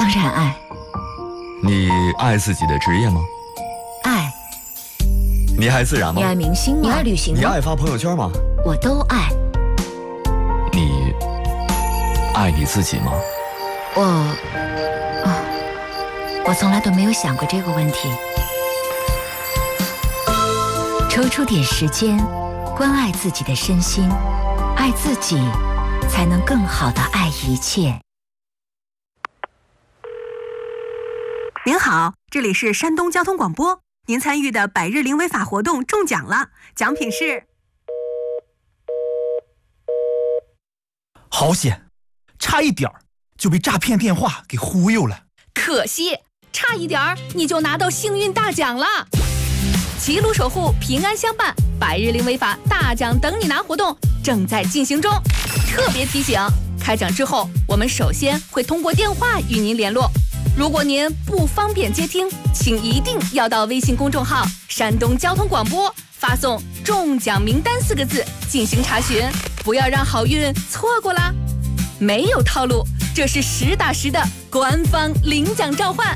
然爱。 你爱自己的职业吗？ 爱。 你爱自然吗？ 你爱明星吗？你爱旅行吗？ 你爱发朋友圈吗？ 我都爱。 你爱你自己吗？ 我从来都没有想过这个问题。抽出点时间，关爱自己的身心，爱自己，才能更好地爱一切。 您好，这里是山东交通广播，您参与的百日零违法活动中奖了，奖品是…… 好险，差一点儿就被诈骗电话给忽悠了。 可惜，差一点儿你就拿到幸运大奖了。齐鲁守护，平安相伴，百日零违法大奖等你拿活动正在进行中。特别提醒，开奖之后，我们首先会通过电话与您联络。如果您不方便接听，请一定要到微信公众号山东交通广播发送中奖名单4个字进行查询，不要让好运错过啦。没有套路，这是实打实的官方领奖召唤。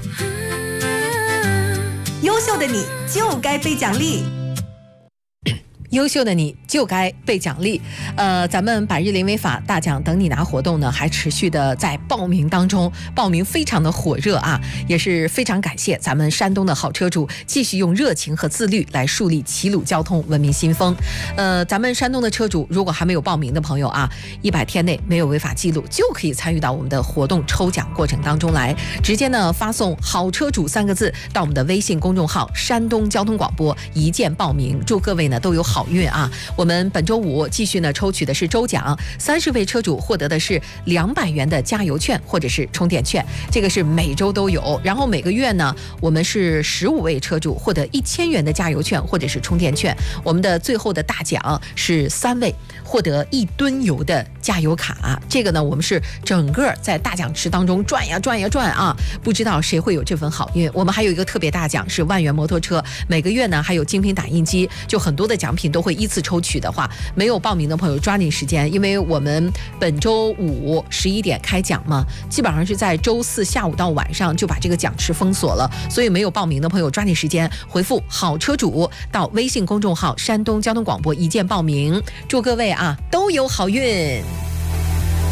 优秀的你就该被奖励。 优秀的你就该被奖励。咱们百日零违法大奖等你拿活动呢，还持续的在报名当中，报名非常的火热啊，也是非常感谢咱们山东的好车主继续用热情和自律来树立齐鲁交通文明新风。咱们山东的车主如果还没有报名的朋友啊，100天内没有违法记录就可以参与到我们的活动抽奖过程当中来，直接呢发送好车主3个字到我们的微信公众号山东交通广播一键报名，祝各位呢都有好运啊！我们本周5继续呢抽取的是周奖，30位车主获得的是200元的加油券或者是充电券，这个是每周都有。然后每个月呢，我们是15位车主获得1000元的加油券或者是充电券。我们的最后的大奖是3位获得1吨油的加油卡。这个呢，我们是整个在大奖池当中转呀转呀转啊，不知道谁会有这份好运。我们还有一个特别大奖是万元摩托车，每个月呢还有精品打印机，就很多的奖品都会依次抽取的话，没有报名的朋友抓紧时间，因为我们本周5 11点开奖嘛，基本上是在周4下午到晚上就把这个奖池封锁了，所以没有报名的朋友抓紧时间回复好车主到微信公众号山东交通广播一键报名，祝各位啊都有好运。